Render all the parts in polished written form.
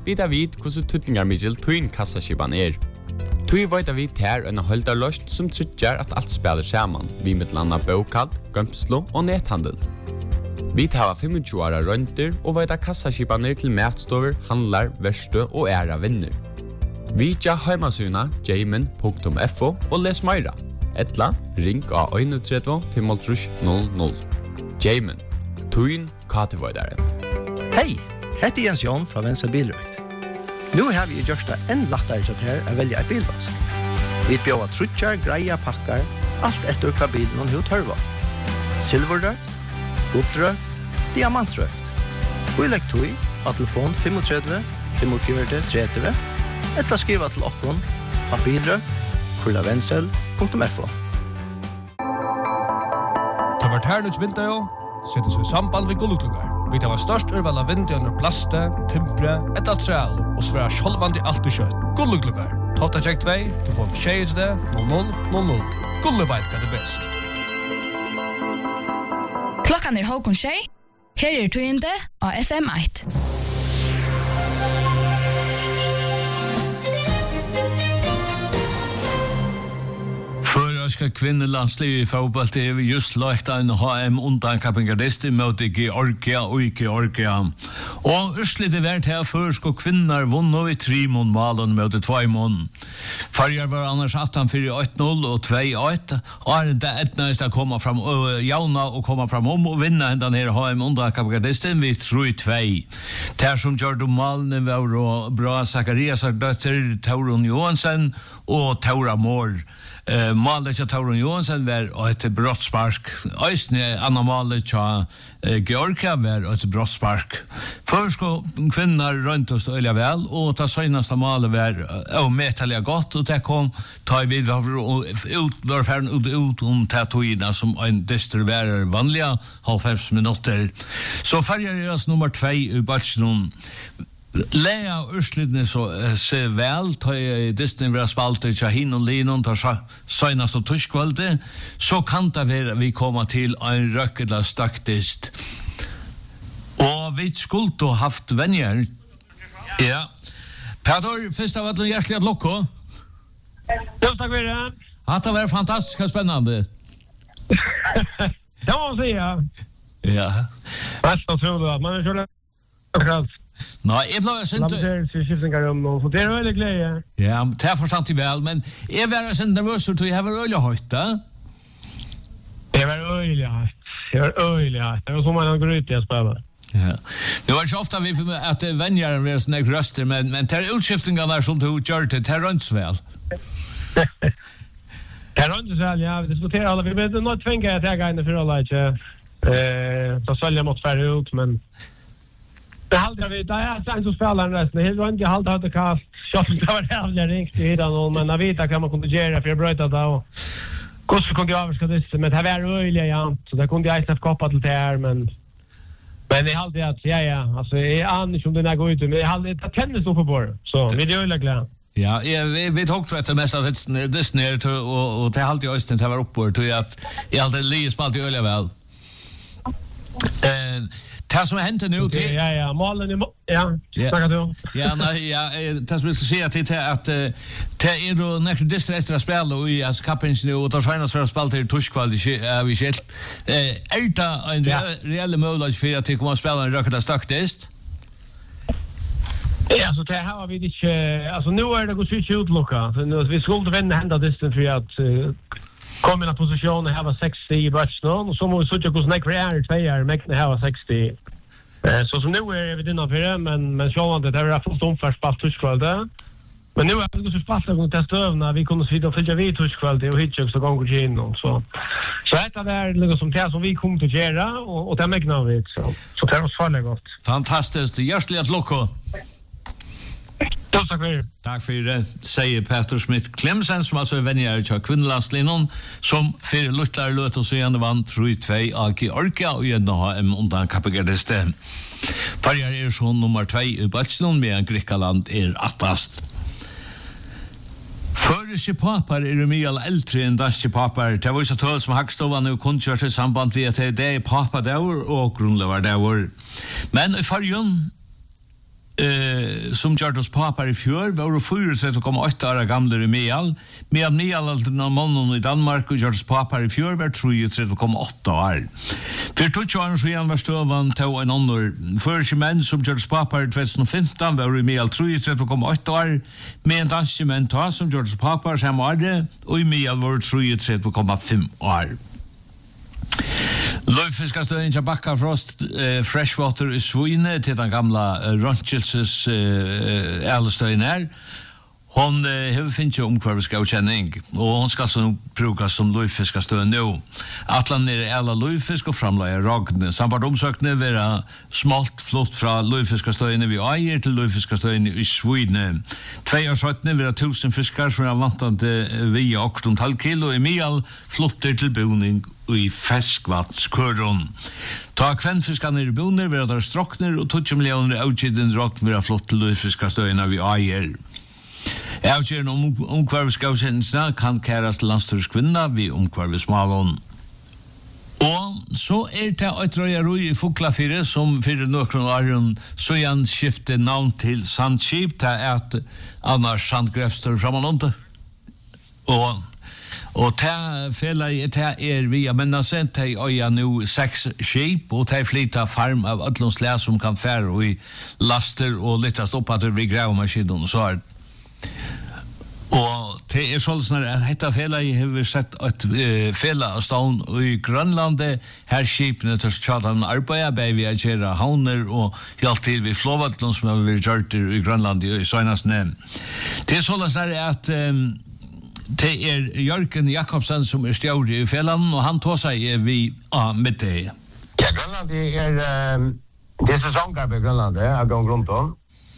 vita vid hvordan tutningarmiddel tuin kassaskipan Tui veit vi ter en holdarløst som trykker at alt spiller sammen, vi med landa bokad, gømslo og nethandel. Vi tar 25 åra rønter og veit kassaskipaner til matstover, handlar, verstø og æra vinner. Vi tja heimasuna jamin.fo og les meira. Etla, ring av 31 500. Jamin, tuin katevoidare. Hei, heter Jens Jon fra Venstre Bilrøkt. Nu har vi gjort det enn lettere til her å velge et bilvask. Vi bjør trutjar, greia, pakkar, alt etter hva bilen og tørva. Silverrøkt, guldrøkt, diamantrøkt. Vi legger tog av telefon 35 45 30 eller skriva til okkon av bilrøkt@vensel.fo. Det var Ternuts vinter, settes i samband ved gullutlugar. Vi tar størst urval av vinter under plaste, timpre, et altreal, og svære sjolvandi alt i kjøtt. Gullutlugar. Tofta tjekk 2, du får 0000. Gulle veit hva det best. Klokkan Håkon Tjei. Her tøyende av FM1. Førerska kvinnelandsliv i fotball er just lagt en HM undankappingardist mot Georgia og Georgia. Og Østlige vært her førerska kvinner vunnet i 3-mål mot 2-mål. Farger var annars 18-4-8-0 og 2-8. Og det etnast å komme fram jauna og komme fram og vinne den her HM undankappingardisten vid 3-2. Det som gjør de malene var bra Zacharias døtter Taurun Johansen og Taura Mår. Malet til Taurun Johansen var et brottspark. Øysene Anna Malet til Georgia var et brottspark. Først kvinner rundt oss øyelig vel, og det søgneste malet var medtallig godt, og det kom ta i vid var ferdig ut om tatoina som en distribuerer vanlige 90 minutter. Så ferger oss nummer 2 i batchen. Lea Østlidne så ser vel til Disney var spalt i Chahin og Linon tar søgnast og tuskvalde, så kan det være vi kommer til en røkkela staktist. Og vi skulle haft venner. Ja. Peter, først av alt hjertelig at lukko. Jo, takk for det. Det var fantastisk og spennende. Det må man si, ja. Ja. Mest og tro det, man kjører akkurat. Nei, jeg ble sint... Det er veldig glede. Ja, det er forstand til vel, men jeg var sint nervøs for jeg var øyelig høyt, da? Jeg var øyelig høyt. Det var så mange går ut i å spille. Ja. Det var ikke ofte at vennjeren var sånne røster, men det er utskiftningene som du gjør til, det er rønnsvel. Det er rønnsvel, ja. Vi diskuterer alle. Vi ble nå tvinget at jeg ga inn i forhold, ikke? Så sølger mot færre ut, men... Det är sen så spelar den resten. Helt runt jag hade kast. Det var jävla ringt i hidan men jag vet att kan man kunde göra för jag bröt det då. Hur kunde jag avska det men det var öliga ja. Så det kunde jag inte koppa till det här men jag hade att ja alltså är annars om den där går ut men jag hade att tennis upp på bord. Så vi är öliga glada. Ja, jag vet också att det mesta av det snär och det alltid östen det var uppåt och att jag hade lyst alltid öliga väl. Det som hänt nu till ja malen ja tackar du ja nej ja det som jag ska säga till att det är då nästa distrikt att spela och i Askapens nu och då skänas för att spela till tuschkval vi sett älta en reell möjlighet för att komma och spela en rökta staktest. Ja så det har vi inte alltså nu är det gå switch ut lucka så nu vi skulle vinna hända distan för att kom i en position och ha 60 i batchen och så måste vi söka snack för 2 år mäkna ha 60. Så som nu är vi innan för det men själva det är fullt omfärspalt tuschkvalde. Men nu är det så fast att testa övna vi kunde sitta och följa vid tuschkvalde och hit också gånger in och så. Så det är liksom som det som vi kommer att göra och det mäkna vi så det är oss farligt gott. Fantastiskt. Hjärtligt locko. Takk for det, sier Peter Smith-Klemsen, som altså er venner til kvinnelandslinjen, som for luttler løt og søgjende vann 3-2 av Georgia og gjennom HM undan kappegardiste. Farger er så nummer 2 i Balsnon, medan Grikkaland er attast. Føreske papar er mye eldre enn danske papar. Det var så tøl som Hagstofan og kundkjørt i samband ved at det er papadauer og grunnleverdaur. Men i fargen som gjørte oss papar i fjør, var 34,8 år gamle i Meal. Medan Meal-alderen av mannen i Danmark og gjørte oss papar i fjør var 33,8 år. For 20 år siden var støvann til en annen førske menn som gjørte oss papar i 2015 var i Meal 33,8 år, med en danske menn som gjørte oss papar samme år, og i Meal var 33,5 år. Løyfiskastøyen til Bakkafrost Freshwater i Svine til den gamla Røntjelses ælestøyen her. Hon har finnet omkvarviskavkjenning, og hon skal så brukas som løyfiskastøyen nå. Atlan æla løyfisk og framleie ragne. Samt omsøkene være smalt flott fra løyfiskastøyene vi eier til løyfiskastøyene i Svine. 2 år 17 være 1000 fiskar som er vantande via 8,5 kilo i Mial flotter til boning i ferskvatskøren. Ta kvennfiskene i boner vil der strokner, og 2 millioner avgiden råk vil ha flott til løyfiskastøyene vi eier. Avgjøren omkvarviskavkjennelsene kan kæres til landstyrskvinna ved omkvarvismalen. Og så det et røyerøy i Fuglafire som fyrir noen åren så igjen skifter navn til Sandskip til at annars Sandgrefster framanånda. Og det via mennesken, det øya nu 6 skip, og det flytta farm av ødlånslæ som kan fære og i laster og littast oppater vid gravmaskinen, så og det sånn at dette fjellet har sett et fjellet av stånd i Grønlandet, her skipene til Tjadam arbeider, bei vi gjøre havner og helt til vi flåvattlån som har vært gjort i Grønlandet i søgnasne. Det sånn at det Jørgen Jakobsen som stjord i fjellan, og han tog seg vi med det. Ja, Grønland det sesongarbeid i Grønland, jeg går rundt om,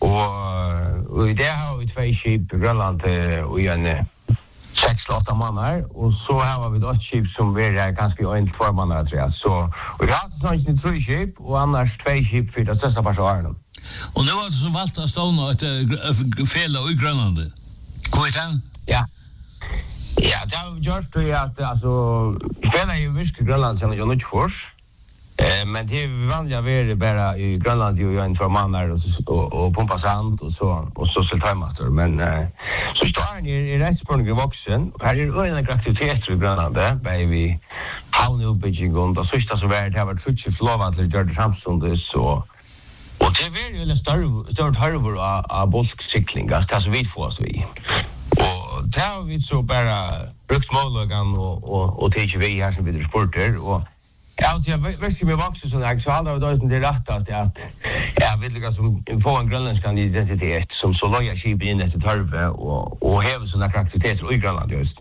og i det har vi 2 skip i Grønland og en 6-8 måneder, og så har vi 8 skip som er ganske 1-2 måneder, tror jeg. Så vi har hatt 3 skip, og annars 2 skip for det største personen. Og nå var det som valgte å stå nå et fjellet i Grønland. Hvor er det? Ja. Ja, det har vi gjort det at fjellet jo virker i Grønland siden jeg ikke fors. Men det vanliga är bara i Grönland ju en 2 månader och pumpa sand och så siltaimaster. Men så står han i rättsprungning vuxen. Här är olika aktiviteter i Grönland, baby. Havnuppbygging och sista så värd har varit fullständigt flovat till Gjörde Samsundes och det är ju en större harvor av bolskcykling, alltså det vi får oss vi. Och det har vi så bara brukt målögan och teach vi här som vidare sporter och jag vet med vuxen så jag så hade då det rätt att jag vill liksom få en grönländsk identitet som så lojar skip in efter torve och häva såna aktiviteter i Grönland just.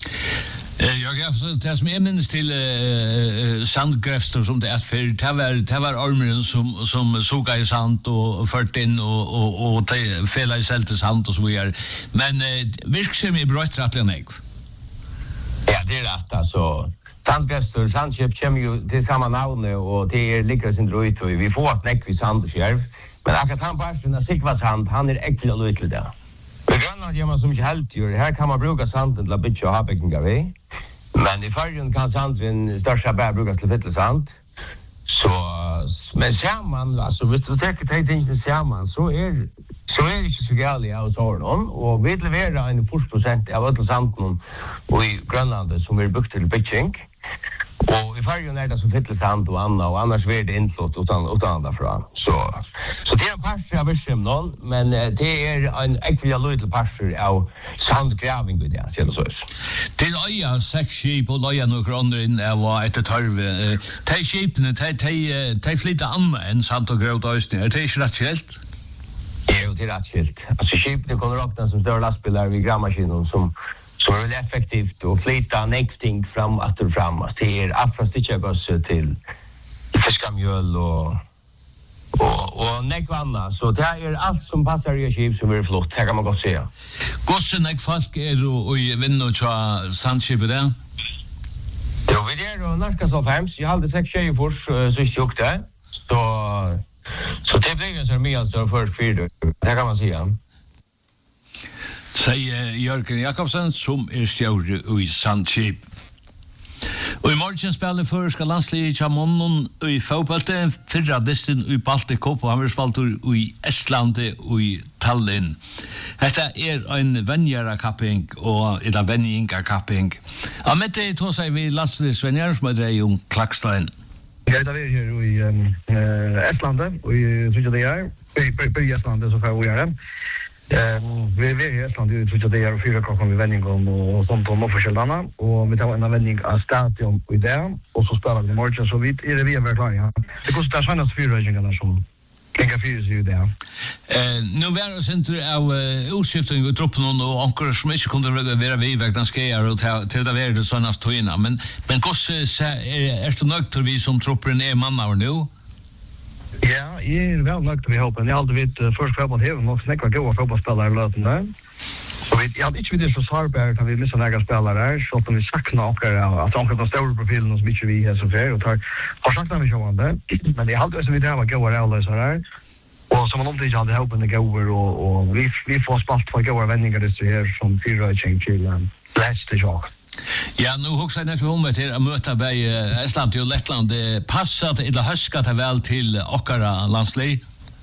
Jag gav det som minns till Sandgrefster som det för det var armen som såg i sand och fört in och fälla i sälte sand och så vidare. Men virksom är brött rättligen. Ja, det är rätt alltså. Sandgrefter, Sandskip kommer ju till samma namn och det ligger sin dröjt och vi får ett näck vid Sandskjärv. Men akkurat han parten av Sikvasand, han äcklig och lite där. I Grönland gör man som inte helt gör. Här kan man bruka sanden till att byta och ha bäckningar vid. Men i färgen kan sanden största bär brukas till fyttelsand. Så, men samman, alltså, hvis du tänker dig inte samman så är det inte så gärligt av sådana. Och vi levererar en 40% av fyttelsanden och i Grönland som är byggt till byggning. Och i färgen är det som fyttelsand och annars är det inflott utan därifrån. Så det är en parser av virksemnån, men det är en ekvivalent parser av sandgraving vid det, så så. Det är 6 skip och loja några kronor in av ett torv. De skipene, de flyttar annan än sand och gröt östning. Är det inte rätt skilt? Jo, det är rätt skilt. Alltså skipene kommer råkna som större lastbilar vid gravmaskinen som är väldigt effektivt och flytta nästing fram att och fram. Det är afra stickagösse till fiskamjöl och nekvanna. Så det är allt som passar i skip som är flott. Det kan man gott säga. Gossen nekfalk och i vinno tja sandskipet där? Jo, vi är då narskas av hems. Jag hade 6 tjejer först sist jag åkte. Så det blir en sån mil så först 4. Det kan man säga. Säger Jörgen Jakobsen som stjord i Sandskip. Og i morgen spiller førerska landslige i Chamonnen i fotballte, fyrra distin i Baltic Cup, og han vil spalt i Estland og i Tallinn. Dette en vennjæra-kapping og en vennjinga-kapping. Og med det tog seg vi landslige svenjar som er Jon Klakstein. Ja, det er her i Estland, og i Trudja i Estland, så får vi gjøre det. Vi är i Estland ju tror jag det är 4 klockor med vändning och sånt på forskjellarna och vi tar en vändning av stadion i där och så spelar vi imorgon så vitt är det vi är klara ja. Det kostar såna 4 ringarna som kan fyra sig där. Nu var det inte av utskiftning i truppen och ankor som inte kunde vara vi vägna skear och till det var det såna stojna men gosse är det nöjt vi som truppen är mannar nu. Ja, jag är väl nöjd med hoppen. Jag har alltid vet först kväll man har nog snäcka goda fotbollsspelare i löten där. Så jag hade inte vid så sårbar kan vi missa några spelare så att vi saknar och att de kan stora profilen som inte vi har så för och har saknat vi så det. Men det är alltid så vi där var goda alla så där. Och som man inte hade hoppen det går och vi får spalt på goda vändningar det så här som 4 change till bästa jag. Ja, nu husker jeg nesten om til å møte bei Estland og Lettland. Det passer til å huske det vel til okkara landslig?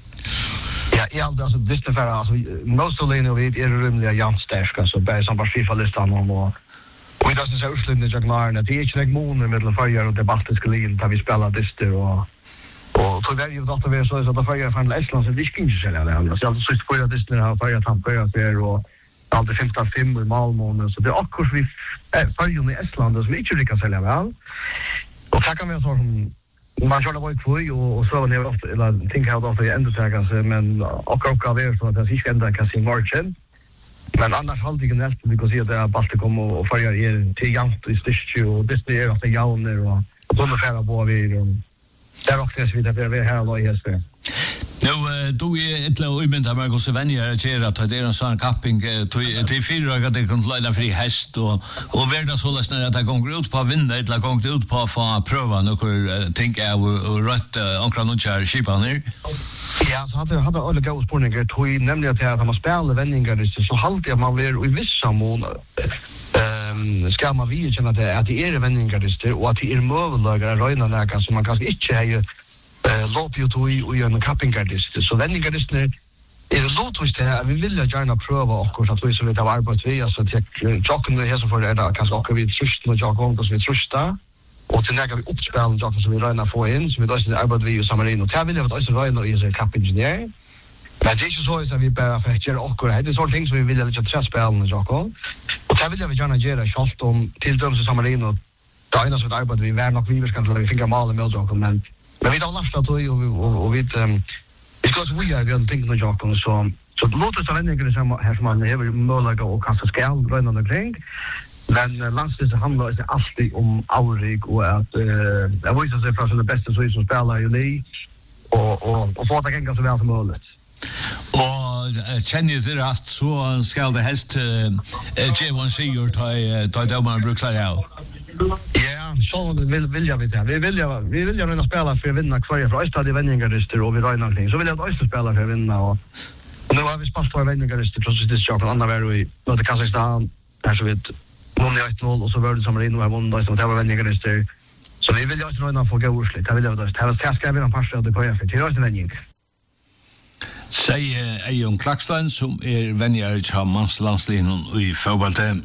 Ja, alltså det är för alltså most of Leno vet är rimliga jämstärska så bei som bara FIFA-listan och vi då så urslunden jag klar när det är inte månader mellan förra och det baltiska ligan där vi spelar dister och så där ju då att vi så att förra från Estland så det skinner sig där. Så alltså så för att dister har förra tampera där och alltid 15-5 i Malmö så det är akkurat vi förra i Estland som inte lyckas sälja väl. Och så kan vi så man kör det var ju och så var det ofta eller tänker jag då att ändå ta sig men och är så att det ska ändå kan se marchen. Men annars hade jag nästan vi kan se att det är Baltikum och förra är till jant i stitch och det är att jauner och de färra på vi och där också så vidare vi här då i hästen. Nu då är ett lov med att man går så vänjer att göra att det är en sån capping till 4 att det kan lägga fri häst och värda så läsna att det går ut på vinna eller går ut på få prova några tänker jag och rätt ankra någon kör skipan ner. Ja, så hade alla goda spårningar tog nämligen att man spelar vändningar så halt jag man vill i vissa mån ska man vi känna att det är vändningar och att det är möjliga röjna som man kanske inte har låt ju en cappingardist så vändingaristen är låt det vi vill gärna pröva och att vi så lite av arbete alltså till jocken det här så för det kanske också vi trust och jag kommer så vi trusta och till när vi uppspel jocken så vi räna få in så vi då så arbete vi ju samman och vill jag också räna i så cappingenjör men det är ju så att vi bara för att göra och det är så ting som vi vill inte testa spelen jocken och det vill jag gärna göra schalt om till dem så samman och då är det så arbete vi vär nog vi ska lägga fingra mal med jocken men vi har lastat och vi because we are going to think the job on så låter så vändningen som här som man har möjlighet att kasta skall runt omkring men landsligt handlar det alltid om aurik och att jag vill säga från det bästa så som spelar ju ni och få det gänga så väl som möjligt. Och känner det att så ska det helst J1 Seger ta man brukar ja. Ja, så vill jag vet jag. Vi vill ju spela för att vinna kvar för Östad i vändningarlister och vi räknar någonting. Så vill jag att Östad spela för att vinna och nu har vi spalt på vändningarlister trots det jag från andra var i mot Kazakstan där så vet någon i 1-0 och så var det som in och har vunnit så det var vändningarlister. Så vi vill ju också räkna få gå ursligt. Jag vill ju att det ska vi en par steg på för till nästa vändning. Säger Jon Klakstein som är vänjer i Chamonslandslinjen i fotbollen.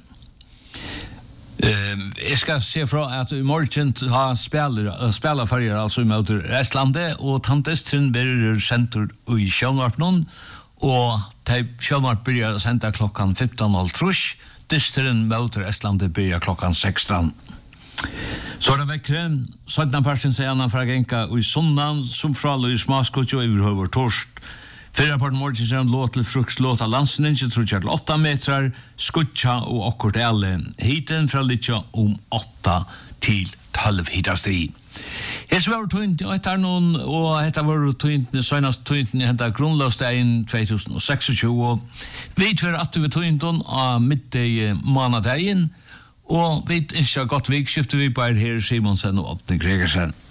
Jag ska se från att i morgon har spelar förra alltså mot Estlandet och tantestrin blir center i Sjönvarpnon och typ Sjönvarp börjar sända klockan 15:30 distrin mot Estlandet börjar klockan 16. Så det väckre sådana personer säger han för genka i söndagen som från i smaskotjo över torsk. Fyra på morgen så låt till fruktlåt av landsen så tror jag 8 meter skutcha och akkurat alle hiten från lite om 8 till 12 hitastri. Det var tunt och det någon och det var tunt senast tunt i hända grundlagstein 2026 och vet för att vi tunt av mitt i månaden och vet inte gott vikskifte vi på här Simonsen och Åtne Gregersen.